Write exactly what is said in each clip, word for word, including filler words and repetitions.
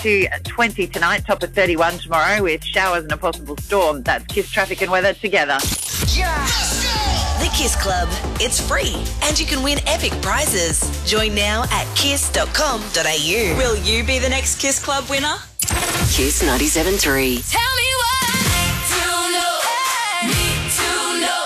to twenty tonight, top of thirty-one tomorrow with showers and a possible storm. That's Kiss traffic and weather together. Yeah. The Kiss Club. It's free and you can win epic prizes. Join now at kiss dot com dot a u. Will you be the next Kiss Club winner? Kiss ninety-seven point three. Tell me what to know. Need to know.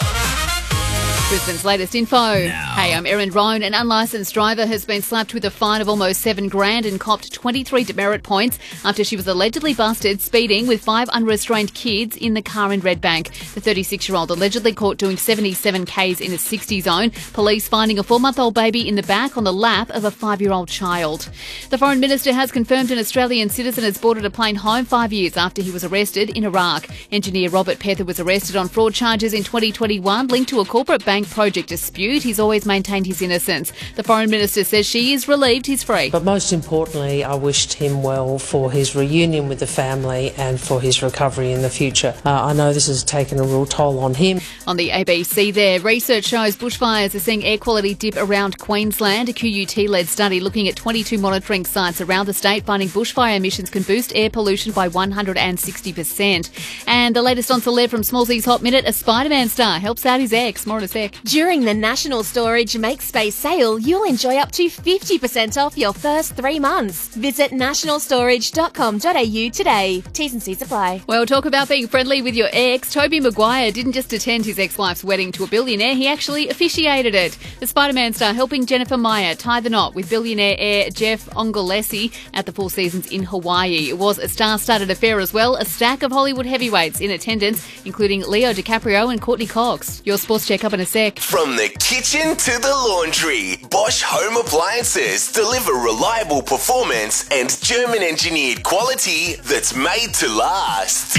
Brisbane's latest info. Now. Hey, I'm Erin Roan. An unlicensed driver has been slapped with a fine of almost seven grand and copped twenty-three demerit points after she was allegedly busted speeding with five unrestrained kids in the car in Redbank. The thirty-six-year-old allegedly caught doing seventy-seven kays in a sixty zone. Police finding a four-month-old baby in the back on the lap of a five-year-old child. The Foreign Minister has confirmed an Australian citizen has boarded a plane home five years after he was arrested in Iraq. Engineer Robert Pether was arrested on fraud charges in twenty twenty-one linked to a corporate bank project dispute. He's always maintained his innocence. The Foreign Minister says she is relieved he's free. But most importantly, I wished him well for his reunion with the family and for his recovery in the future. Uh, I know this has taken a real toll on him. On the A B C there, research shows bushfires are seeing air quality dip around Queensland. A Q U T-led study looking at twenty-two monitoring sites around the state finding bushfire emissions can boost air pollution by one hundred sixty percent. And the latest on celeb from Smallsy's Hot Minute, a Spider-Man star helps out his ex. More in a sec. During the National Storage Make Space sale, you'll enjoy up to fifty percent off your first three months. Visit national storage dot com dot a u today. T's and C's apply. Well, talk about being friendly with your ex. Toby Maguire didn't just attend his ex-wife's wedding to a billionaire, he actually officiated it. The Spider-Man star helping Jennifer Meyer tie the knot with billionaire heir Jeff Ongolesi at the Four Seasons in Hawaii. It was a star-studded affair as well, a stack of Hollywood heavyweights in attendance, including Leo DiCaprio and Courtney Cox. Your sports check up in a sec. From the kitchen to the laundry, Bosch Home Appliances deliver reliable performance and German-engineered quality that's made to last.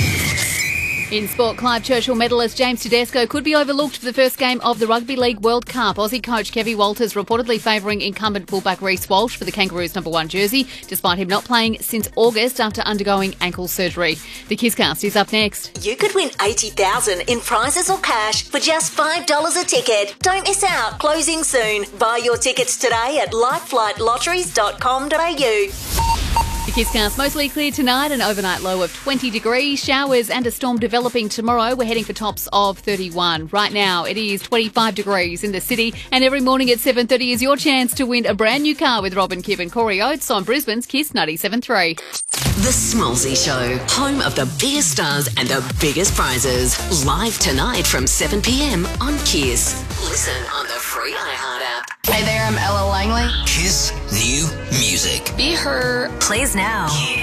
In sport, Clive Churchill medalist James Tedesco could be overlooked for the first game of the Rugby League World Cup. Aussie coach Kevin Walters reportedly favouring incumbent fullback Reece Walsh for the Kangaroos' number one jersey, despite him not playing since August after undergoing ankle surgery. The Kisscast is up next. You could win eighty thousand dollars in prizes or cash for just five dollars a ticket. Don't miss out. Closing soon. Buy your tickets today at lifelight lotteries dot com dot a u. The Kisscast mostly clear tonight, an overnight low of twenty degrees, showers and a storm developing tomorrow. We're heading for tops of thirty-one. Right now it is twenty-five degrees in the city, and every morning at seven thirty is your chance to win a brand new car with Robin Kibb and Corey Oates on Brisbane's Kiss ninety-seven point three. The Smallsy Show, home of the biggest stars and the biggest prizes. Live tonight from seven p m on Kiss. Listen on the free iHeart app. Hey there, I'm Ella Langley. Kiss New Music. Be her. Please now.